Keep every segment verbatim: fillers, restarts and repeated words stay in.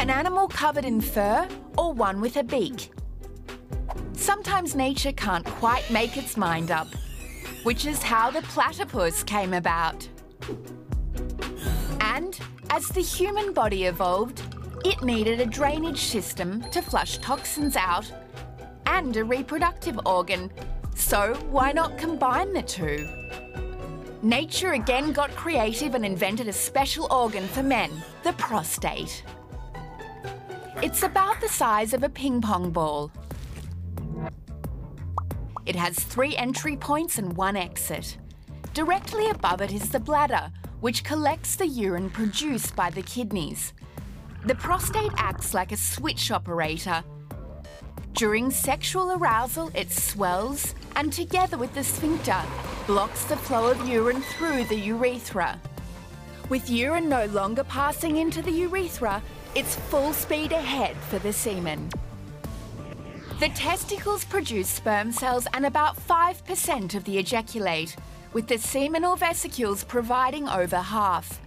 an animal covered in fur, or one with a beak. Sometimes nature can't quite make its mind up, which is how the platypus came about. And as the human body evolved, it needed a drainage system to flush toxins out and a reproductive organ, so why not combine the two? Nature again got creative and invented a special organ for men, the prostate. It's about the size of a ping pong ball. It has three entry points and one exit. Directly above it is the bladder, which collects the urine produced by the kidneys. The prostate acts like a switch operator. During sexual arousal, it swells and, together with the sphincter, blocks the flow of urine through the urethra. With urine no longer passing into the urethra, it's full speed ahead for the semen. The testicles produce sperm cells and about five percent of the ejaculate, with the seminal vesicles providing over half.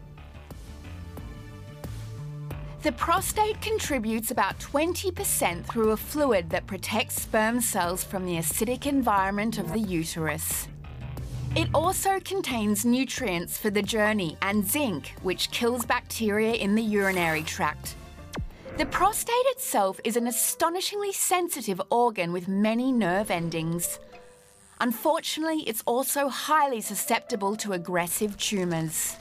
The prostate contributes about twenty percent through a fluid that protects sperm cells from the acidic environment of the uterus. It also contains nutrients for the journey and zinc, which kills bacteria in the urinary tract. The prostate itself is an astonishingly sensitive organ with many nerve endings. Unfortunately, it's also highly susceptible to aggressive tumours.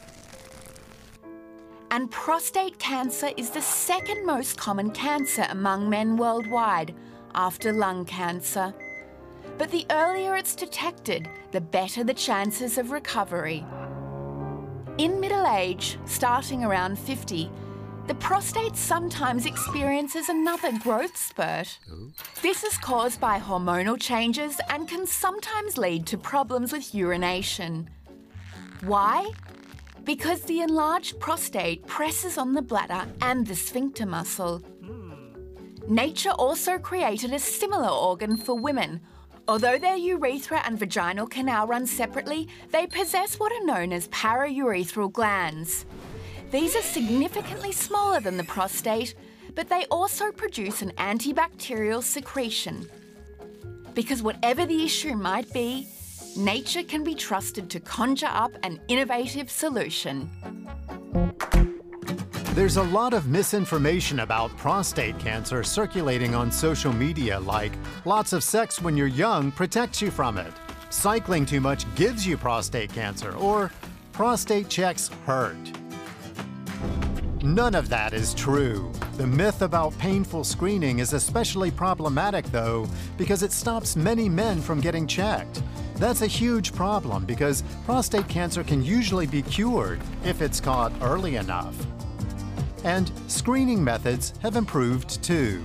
And prostate cancer is the second most common cancer among men worldwide, after lung cancer. But the earlier it's detected, the better the chances of recovery. In middle age, starting around fifty, the prostate sometimes experiences another growth spurt. This is caused by hormonal changes and can sometimes lead to problems with urination. Why? Because the enlarged prostate presses on the bladder and the sphincter muscle. Nature also created a similar organ for women. Although their urethra and vaginal canal run separately, they possess what are known as paraurethral glands. These are significantly smaller than the prostate, but they also produce an antibacterial secretion. Because whatever the issue might be, nature can be trusted to conjure up an innovative solution. There's a lot of misinformation about prostate cancer circulating on social media, like lots of sex when you're young protects you from it, cycling too much gives you prostate cancer, or prostate checks hurt. None of that is true. The myth about painful screening is especially problematic, though, because it stops many men from getting checked. That's a huge problem because prostate cancer can usually be cured if it's caught early enough. And screening methods have improved too.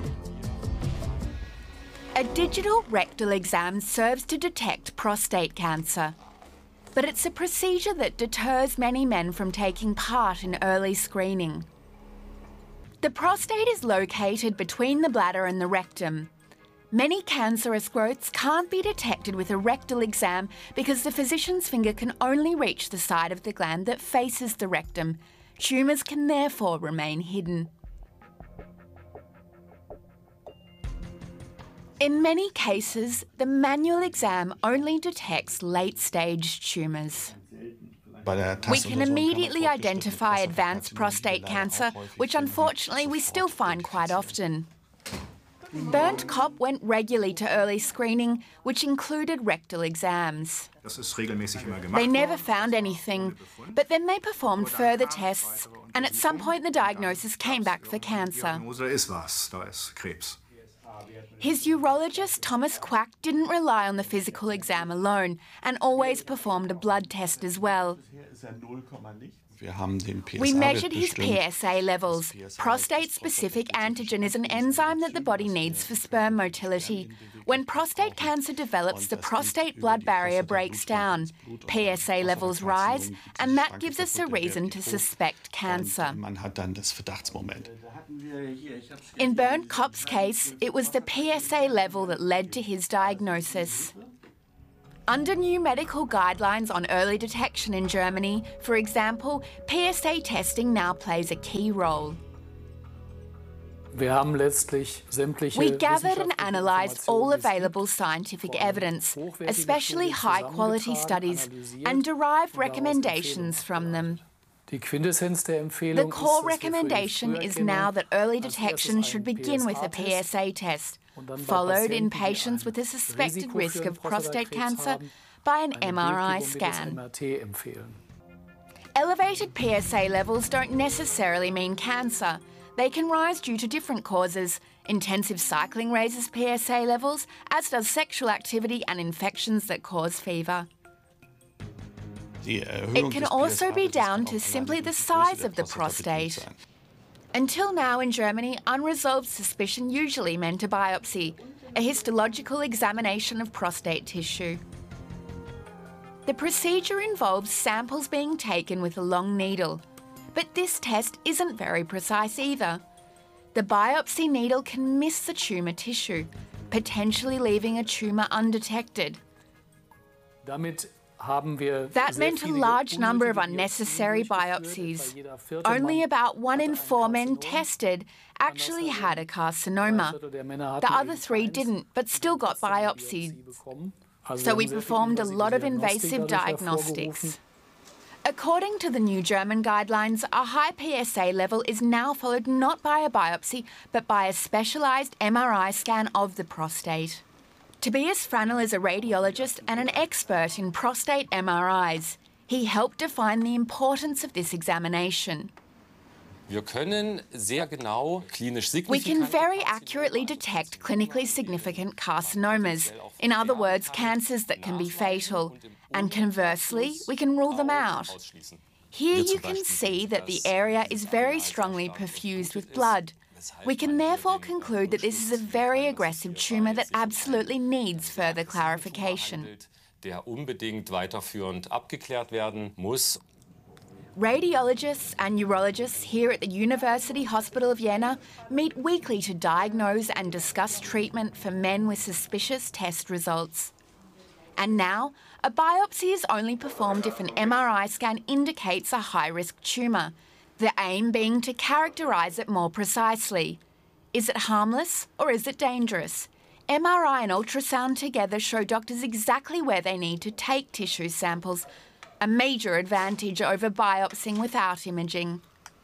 A digital rectal exam serves to detect prostate cancer. But it's a procedure that deters many men from taking part in early screening. The prostate is located between the bladder and the rectum. Many cancerous growths can't be detected with a rectal exam because the physician's finger can only reach the side of the gland that faces the rectum. Tumours can therefore remain hidden. In many cases, the manual exam only detects late-stage tumours. We can immediately identify advanced prostate cancer, which unfortunately we still find quite often. Bernd Kopp went regularly to early screening, which included rectal exams. They never found anything, but then they performed further tests, and at some point the diagnosis came back for cancer. His urologist, Thomas Quack, didn't rely on the physical exam alone and always performed a blood test as well. We measured his P S A levels. Prostate-specific antigen is an enzyme that the body needs for sperm motility. When prostate cancer develops, the prostate blood barrier breaks down. P S A levels rise, and that gives us a reason to suspect cancer. In Bernd Kopp's case, it was the P S A level that led to his diagnosis. Under new medical guidelines on early detection in Germany, for example, P S A testing now plays a key role. Wir haben letztlich sämtliche We gathered and wissenschaftliche analysed all Informationen, die es available gibt, scientific vor allem evidence, hochwertige especially Studien high-quality zusammengetragen, studies, analysiert and derived und daraus recommendations Empfehlungen from them. Die Quintessenz der The Empfehlung core ist, dass wir für die recommendation is now Früherkennung that early als detection erstes should einen begin with a P S A P S A-Test test, und dann bei followed in Patienten, die patients ein with a suspected Risiko risk für of prostate Prostatakrebs cancer haben, by an eine M R I Bildgebung mittels scan. M R T empfehlen. Elevated P S A levels don't necessarily mean cancer. They can rise due to different causes. Intensive cycling raises P S A levels, as does sexual activity and infections that cause fever. It can also be down to simply the size of the prostate. Until now in Germany, unresolved suspicion usually meant a biopsy, a histological examination of prostate tissue. The procedure involves samples being taken with a long needle, but this test isn't very precise either. The biopsy needle can miss the tumour tissue, potentially leaving a tumour undetected. Damit haben wir That sehr meant a viele large number of unnötige unnecessary Biopsien biopsies. durchgeführt. Bei jeder vierte Only Mann about one in hatte ein four men Karzinom. tested actually had a Ein carcinoma. Viertel der Männer hatten The other eben three keins didn't, but still got und haben biopsied. Biopsie bekommen. Also So wir we haben sehr viel performed a lot of invasive invasive Diagnostik dadurch diagnostics. hervorgerufen. According to the new German guidelines, a high P S A level is now followed not by a biopsy, but by a specialised M R I scan of the prostate. Tobias Franel is a radiologist and an expert in prostate M R Is. He helped define the importance of this examination. Wir können sehr genau klinisch We can signifikante very Karzinomen accurately detect clinically significant carcinomas, in other words, cancers that can be fatal, and conversely, we can rule them out. ausschließen. Here you can see that the area is very strongly perfused with blood. We can therefore conclude that this is a very aggressive tumour that absolutely needs further clarification. Der unbedingt weiterführend abgeklärt werden muss. Radiologists and neurologists here at the University Hospital of Jena meet weekly to diagnose and discuss treatment for men with suspicious test results. And now, a biopsy is only performed if an M R I scan indicates a high-risk tumour, the aim being to characterise it more precisely. Is it harmless or is it dangerous? M R I and ultrasound together show doctors exactly where they need to take tissue samples, a major advantage over biopsying without imaging.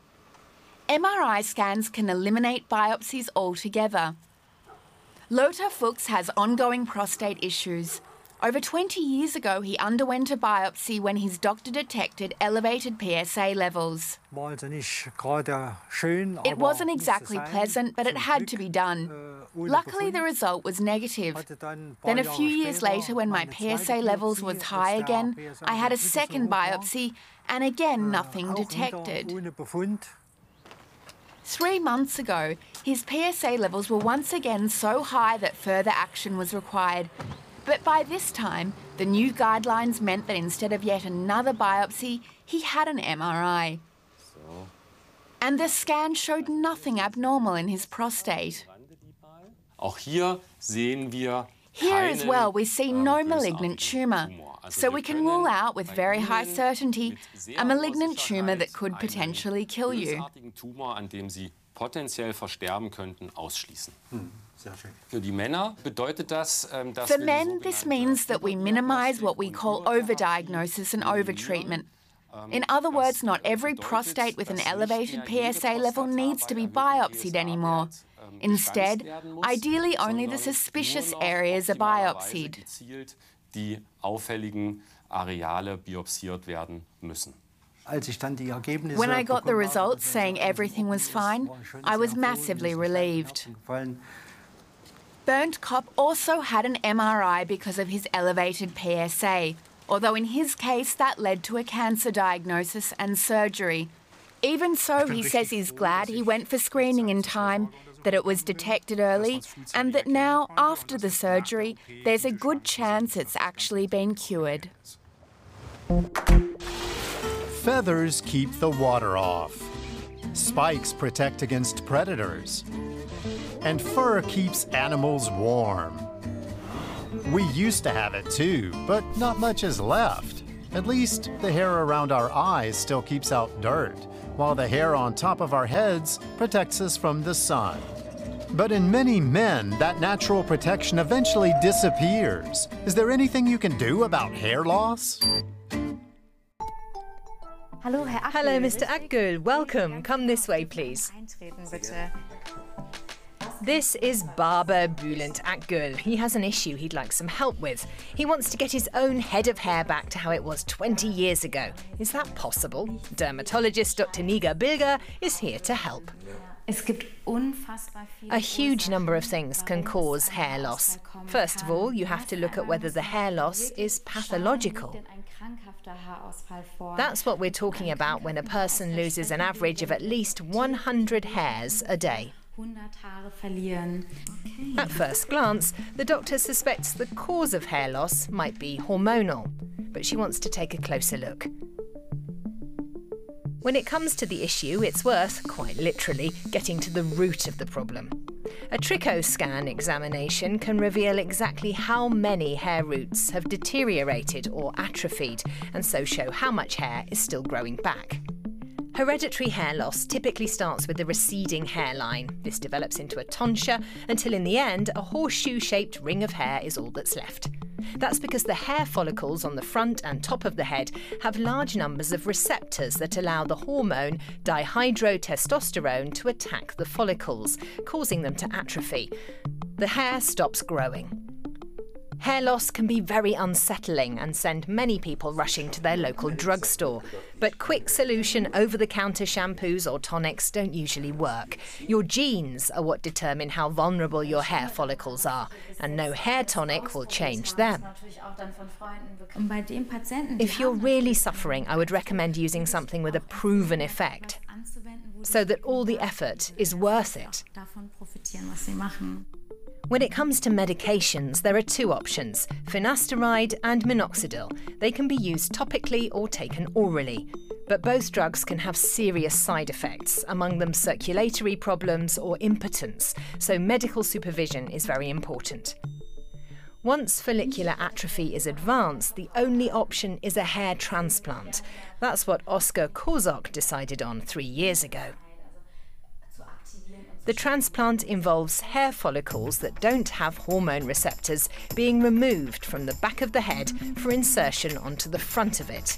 M R I scans can eliminate biopsies altogether. Lothar Fuchs has ongoing prostate issues. Over twenty years ago, he underwent a biopsy when his doctor detected elevated P S A levels. It wasn't exactly pleasant, but it had to be done. Luckily, the result was negative. Then a few years later, when my P S A levels was high again, I had a second biopsy and again nothing detected. Three months ago, his P S A levels were once again so high that further action was required. But by this time, the new guidelines meant that instead of yet another biopsy, he had an M R I. And the scan showed nothing abnormal in his prostate. Auch hier sehen wir Here as well, we see no ähm, malignant tumour. Also So wir we can können rule out with bei very high Ihnen certainty mit sehr a malignant hoher tumour that Sicherheit could einen potentially kill you. bösartigen Tumor, an dem Sie potenziell versterben könnten, ausschließen. Sehr schön. Für die Männer bedeutet das, ähm, dass For wir die men, this sogenannte means that we minimise what we call overdiagnosis and overtreatment. In other words, not every prostate with an elevated P S A level needs to be biopsied anymore. Instead, ideally only the suspicious areas are biopsied. gezielt die auffälligen Areale biopsiert werden müssen. When I got the results saying everything was fine, I was massively relieved. Bernd Kopp also had an M R I because of his elevated P S A, although in his case that led to a cancer diagnosis and surgery. Even so, he says he's glad he went for screening in time, that it was detected early, and that now, after the surgery, there's a good chance it's actually been cured. Feathers keep the water off. Spikes protect against predators. And fur keeps animals warm. We used to have it too, but not much is left. At least the hair around our eyes still keeps out dirt, while the hair on top of our heads protects us from the sun. But in many men, that natural protection eventually disappears. Is there anything you can do about hair loss? Hello, Mister Akgül. Welcome. Come this way, please. This is barber Bülent Akgül. He has an issue he'd like some help with. He wants to get his own head of hair back to how it was twenty years ago. Is that possible? Dermatologist Doctor Nigar Bilger is here to help. A huge number of things can cause hair loss. First of all, you have to look at whether the hair loss is pathological. That's what we're talking about when a person loses an average of at least one hundred hairs a day. At first glance, the doctor suspects the cause of hair loss might be hormonal, but she wants to take a closer look. When it comes to the issue, it's worth, quite literally, getting to the root of the problem. A trichoscan examination can reveal exactly how many hair roots have deteriorated or atrophied, and so show how much hair is still growing back. Hereditary hair loss typically starts with a receding hairline. This develops into a tonsure until in the end a horseshoe-shaped ring of hair is all that's left. That's because the hair follicles on the front and top of the head have large numbers of receptors that allow the hormone dihydrotestosterone to attack the follicles, causing them to atrophy. The hair stops growing. Hair loss can be very unsettling and send many people rushing to their local drugstore. But quick solution over-the-counter shampoos or tonics don't usually work. Your genes are what determine how vulnerable your hair follicles are, and no hair tonic will change them. If you're really suffering, I would recommend using something with a proven effect, so that all the effort is worth it. When it comes to medications, there are two options, finasteride and minoxidil. They can be used topically or taken orally. But both drugs can have serious side effects, among them circulatory problems or impotence, so medical supervision is very important. Once follicular atrophy is advanced, the only option is a hair transplant. That's what Oskar Kozok decided on three years ago. The transplant involves hair follicles that don't have hormone receptors being removed from the back of the head for insertion onto the front of it.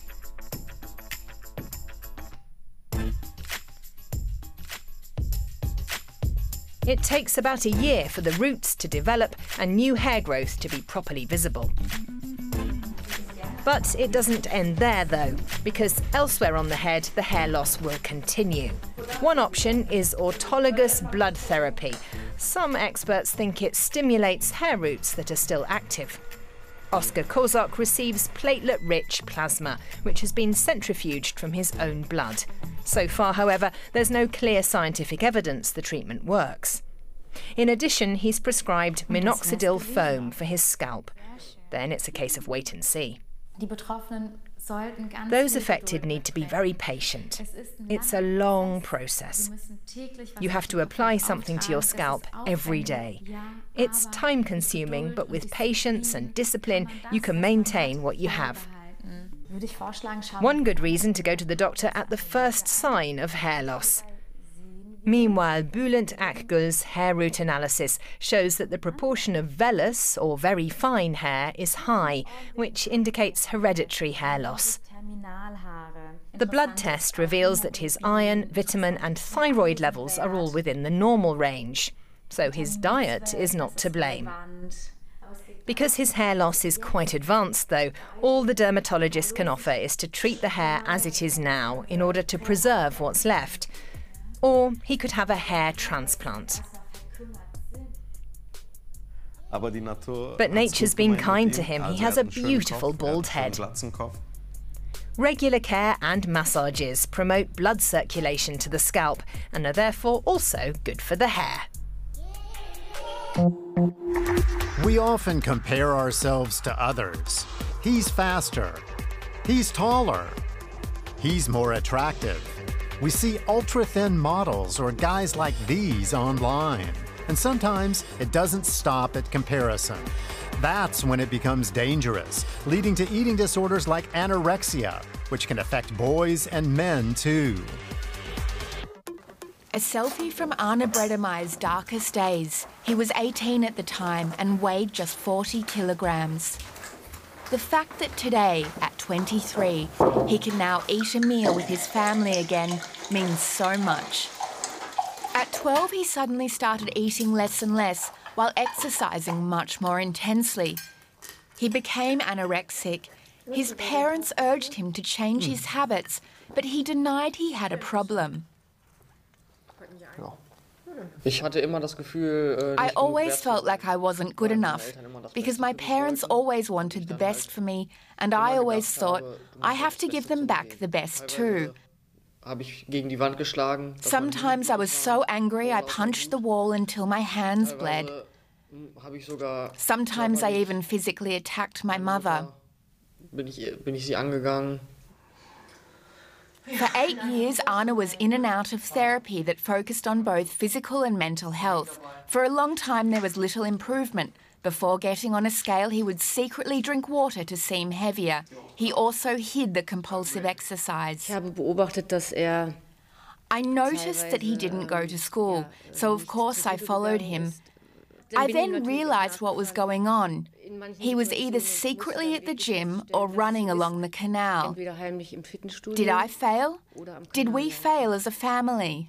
It takes about a year for the roots to develop and new hair growth to be properly visible. But it doesn't end there, though, because elsewhere on the head, the hair loss will continue. One option is autologous blood therapy. Some experts think it stimulates hair roots that are still active. Oskar Kozok receives platelet-rich plasma, which has been centrifuged from his own blood. So far, however, there's no clear scientific evidence the treatment works. In addition, he's prescribed minoxidil foam for his scalp. Then it's a case of wait and see. Those affected need to be very patient. It's a long process. You have to apply something to your scalp every day. It's time-consuming, but with patience and discipline, you can maintain what you have. One good reason to go to the doctor at the first sign of hair loss. Meanwhile, Bülent Akgül's hair root analysis shows that the proportion of vellus, or very fine hair, is high, which indicates hereditary hair loss. The blood test reveals that his iron, vitamin and thyroid levels are all within the normal range, so his diet is not to blame. Because his hair loss is quite advanced, though, all the dermatologist can offer is to treat the hair as it is now in order to preserve what's left. Or he could have a hair transplant. But nature's been kind to him. He has a beautiful bald head. Regular care and massages promote blood circulation to the scalp and are therefore also good for the hair. We often compare ourselves to others. He's faster. He's taller. He's more attractive. We see ultra-thin models or guys like these online. And sometimes it doesn't stop at comparison. That's when it becomes dangerous, leading to eating disorders like anorexia, which can affect boys and men too. A selfie from Arne Bredemeyer's darkest days. He was eighteen at the time and weighed just forty kilograms. The fact that today, at twenty-three, he can now eat a meal with his family again means so much. At twelve, he suddenly started eating less and less while exercising much more intensely. He became anorexic. His parents urged him to change his habits, but he denied he had a problem. I always felt like I wasn't good enough because my parents always wanted the best for me, and I always thought I have to give them back the best too. Sometimes I was so angry I punched the wall until my hands bled. Sometimes I even physically attacked my mother. For eight years, Arne was in and out of therapy that focused on both physical and mental health. For a long time, there was little improvement. Before getting on a scale, he would secretly drink water to seem heavier. He also hid the compulsive exercise. I noticed that he didn't go to school, so of course I followed him. I then realised what was going on. He was either secretly at the gym or running along the canal. Did I fail? Did we fail as a family?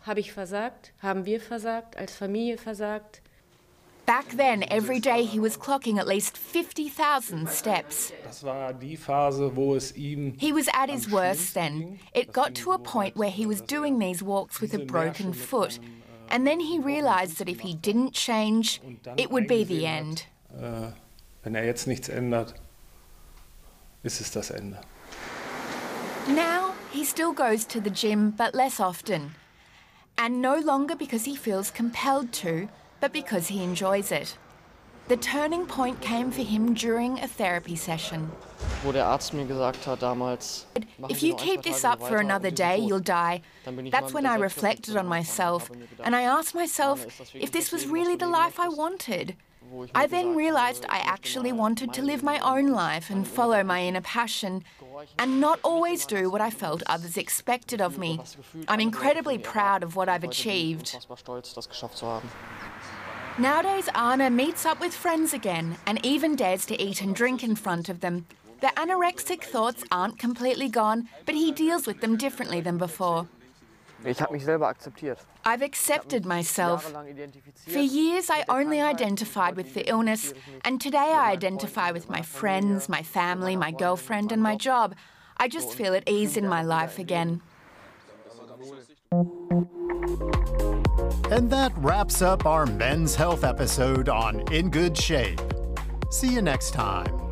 Back then, every day he was clocking at least fifty thousand steps. He was at his worst then. It got to a point where he was doing these walks with a broken foot. And then he realised that if he didn't change, it would be the end. Now, he still goes to the gym, but less often. And no longer because he feels compelled to, but because he enjoys it. The turning point came for him during a therapy session. If you keep this up for another day, you'll die. That's when I reflected on myself, and I asked myself if this was really the life I wanted. I then realised I actually wanted to live my own life and follow my inner passion, and not always do what I felt others expected of me. I'm incredibly proud of what I've achieved. Nowadays, Arne meets up with friends again and even dares to eat and drink in front of them. The anorexic thoughts aren't completely gone, but he deals with them differently than before. I've accepted myself. For years, I only identified with the illness, and today I identify with my friends, my family, my girlfriend, and my job. I just feel at ease in my life again. And that wraps up our Men's Health episode on In Good Shape. See you next time.